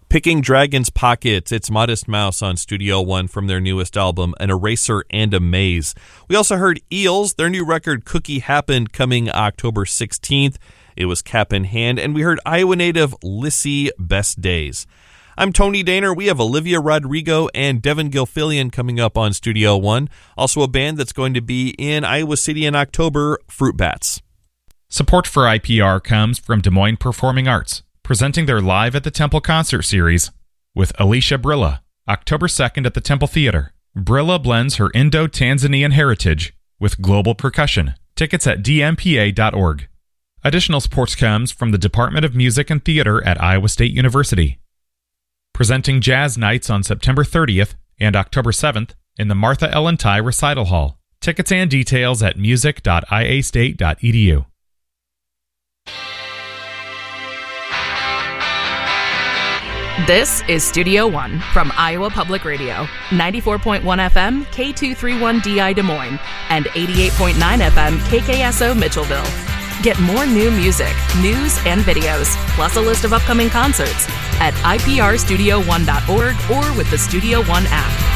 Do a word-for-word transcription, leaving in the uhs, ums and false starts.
Picking Dragon's Pockets, it's Modest Mouse on Studio One from their newest album, An Eraser and a Maze. We also heard Eels, their new record Cookie Happened, coming October sixteenth. It was Cap in Hand. And we heard Iowa native Lissy, Best Days. I'm Tony Daner. We have Olivia Rodrigo and Devin Gilfillian coming up on Studio One. Also a band that's going to be in Iowa City in October, Fruit Bats. Support for I P R comes from Des Moines Performing Arts, presenting their Live at the Temple concert series with Alicia Brilla, October second at the Temple Theater. Brilla blends her Indo-Tanzanian heritage with global percussion. Tickets at d m p a dot org. Additional support comes from the Department of Music and Theater at Iowa State University, presenting Jazz Nights on September thirtieth and October seventh in the Martha Ellen Ty Recital Hall. Tickets and details at music dot i a state dot e d u. This is Studio One from Iowa Public Radio, ninety-four point one F M, K two thirty-one D I Des Moines, and eighty-eight point nine F M, K K S O Mitchellville. Get more new music, news, and videos, plus a list of upcoming concerts at i p r studio one dot org or with the Studio One app.